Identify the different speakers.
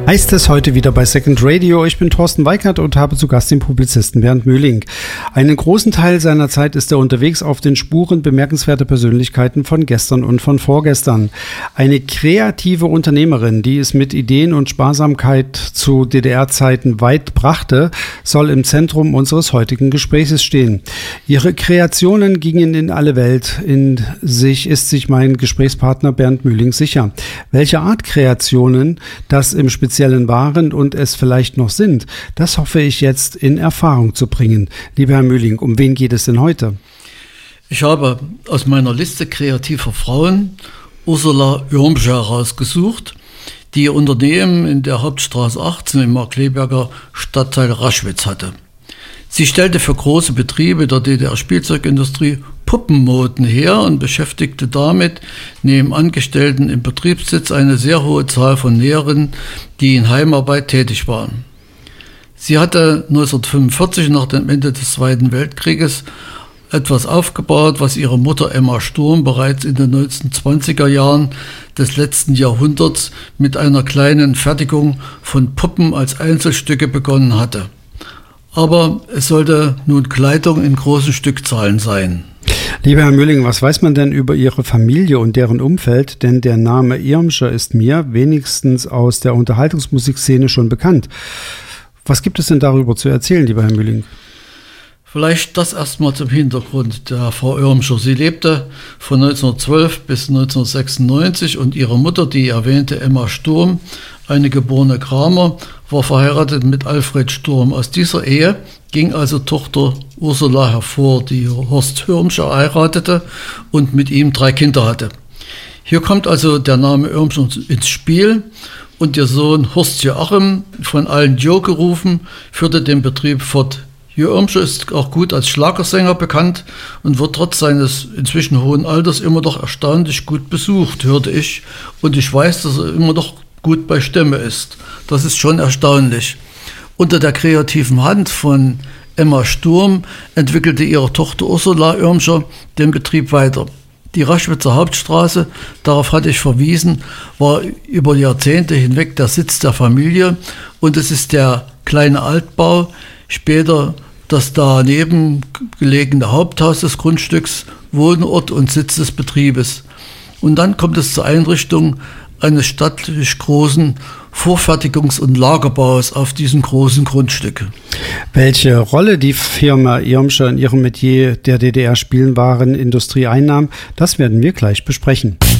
Speaker 1: Heißt es heute wieder bei Second Radio. Ich bin Thorsten Weikert und habe zu Gast den Publizisten Bernd Möhling. Einen großen Teil seiner Zeit ist er unterwegs auf den Spuren bemerkenswerter Persönlichkeiten von gestern und von vorgestern. Eine kreative Unternehmerin, die es mit Ideen und Sparsamkeit zu DDR-Zeiten weit brachte, soll im Zentrum unseres heutigen Gesprächs stehen. Ihre Kreationen gingen in alle Welt. In sich ist sich mein Gesprächspartner Bernd Möhling sicher. Welche Art Kreationen das im Speziellen waren und es vielleicht noch sind, das hoffe ich jetzt in Erfahrung zu bringen. Lieber Herr Möhling, um wen geht es denn heute?
Speaker 2: Ich habe aus meiner Liste kreativer Frauen Ursula Irmscher herausgesucht, die ihr Unternehmen in der Hauptstraße 18 im Markkleeberger Stadtteil Raschwitz hatte. Sie stellte für große Betriebe der DDR-Spielzeugindustrie Puppenmoden her und beschäftigte damit neben Angestellten im Betriebssitz eine sehr hohe Zahl von Näherinnen, die in Heimarbeit tätig waren. Sie hatte 1945 nach dem Ende des Zweiten Weltkrieges etwas aufgebaut, was ihre Mutter Emma Sturm bereits in den 1920er Jahren des letzten Jahrhunderts mit einer kleinen Fertigung von Puppen als Einzelstücke begonnen hatte. Aber es sollte nun Kleidung in großen Stückzahlen sein.
Speaker 1: Lieber Herr Möhling, was weiß man denn über Ihre Familie und deren Umfeld? Denn der Name Irmscher ist mir wenigstens aus der Unterhaltungsmusikszene schon bekannt. Was gibt es denn darüber zu erzählen, lieber Herr Möhling?
Speaker 2: Vielleicht das erstmal zum Hintergrund der Frau Irmscher. Sie lebte von 1912 bis 1996 und ihre Mutter, die erwähnte Emma Sturm, eine geborene Kramer, war verheiratet mit Alfred Sturm. Aus dieser Ehe ging also Tochter Ursula hervor, die Horst Irmscher heiratete und mit ihm 3 Kinder hatte. Hier kommt also der Name Irmscher ins Spiel und ihr Sohn Horst Joachim, von allen Jo gerufen, führte den Betrieb fort. Jo Irmscher ist auch gut als Schlagersänger bekannt und wird trotz seines inzwischen hohen Alters immer noch erstaunlich gut besucht, hörte ich. Und ich weiß, dass er immer noch gut bei Stimme ist. Das ist schon erstaunlich. Unter der kreativen Hand von Emma Sturm entwickelte ihre Tochter Ursula Irmscher den Betrieb weiter. Die Raschwitzer Hauptstraße, darauf hatte ich verwiesen, war über Jahrzehnte hinweg der Sitz der Familie und es ist der kleine Altbau, später das daneben gelegene Haupthaus des Grundstücks, Wohnort und Sitz des Betriebes. Und dann kommt es zur Einrichtung eines stattlich großen Vorfertigungs- und Lagerbaus auf diesem großen Grundstück.
Speaker 1: Welche Rolle die Firma Irmscher in ihrem Metier der DDR spielen Warenindustrie einnahm, das werden wir gleich besprechen.